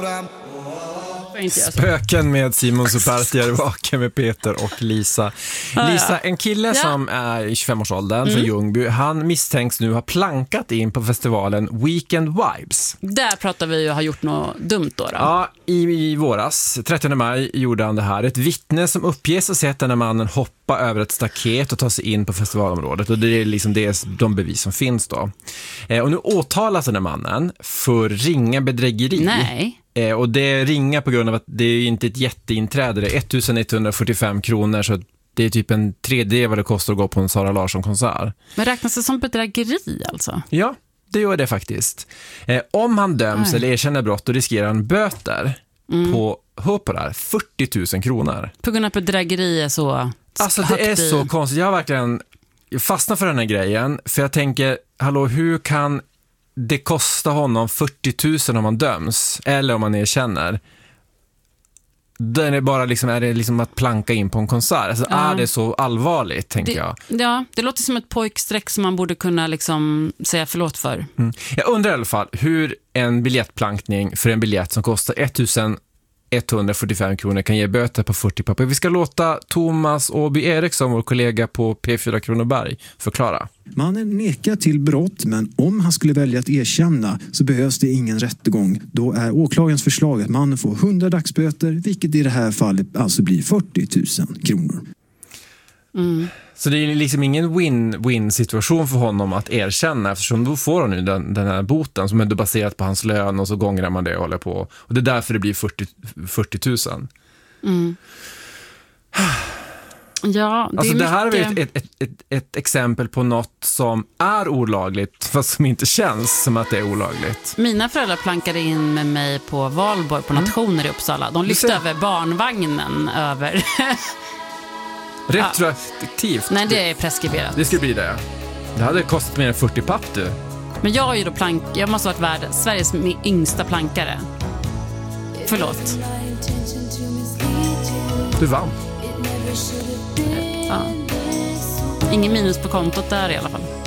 Spöken med Simon Supertier, Vaken med Peter och Lisa. Lisa, en kille som är i 25-årsåldern från Ljungby, han misstänks nu ha plankat in på festivalen Weekend Vibes. Där pratar vi ju har gjort något dumt då. Ja, i våras, 30 maj, gjorde han det här. Ett vittne som uppges ha sett den här mannen hoppa över ett staket och ta sig in på festivalområdet. Och det är liksom de bevis som finns då. Och nu åtalas den här mannen för ringa bedrägeri. Nej. Och det ringa på grund av att det är inte ett jätteinträde. Det är 1145 kronor, så det är typ en tredjedel vad det kostar att gå på en Sara Larsson-konsert. Men räknas det som bedrägeri alltså? Ja, det gör det faktiskt. Om han döms eller erkänner brott, då riskerar han böter på, hör på det här, 40 000 kronor. På grund av bedrägeri är så... Alltså det är så konstigt. Jag har verkligen fastnat för den här grejen. För jag tänker, hallå, hur kan det kosta honom 40 000 om man döms? Eller om man erkänner? Den är bara liksom, är det liksom att planka in på en konsert? Alltså, är det så allvarligt, tänker jag? Ja, det låter som ett pojksträck som man borde kunna liksom säga förlåt för. Jag undrar i alla fall hur en biljettplankning för en biljett som kostar 1145 kronor kan ge böter på 40 papper. Vi ska låta Thomas Åby Eriksson, vår kollega på P4 Kronoberg, förklara. Mannen nekar till brott, men om han skulle välja att erkänna så behövs det ingen rättegång. Då är åklagarens förslag att mannen får 100 dagsböter, vilket i det här fallet alltså blir 40 000 kronor. Så det är liksom ingen win-win situation för honom att erkänna, eftersom då får han ju den här boten som är baserat på hans lön, och så gångrar man det och håller på. Och det är därför det blir 40 000. Ja, det alltså är det här mycket... är ett exempel på något som är olagligt, fast som inte känns som att det är olagligt. Mina föräldrar plankade in med mig på Valborg på Nationer i Uppsala. De lyfte över barnvagnen över... Retroaktivt? Nej, det är preskriberat. Det skulle bli det. Det hade kostat mer än 40 papp, du. Men jag är ju då jag måste ha varit Sveriges yngsta plankare. Förlåt. Du vann. Ja. Ingen minus på kontot där i alla fall.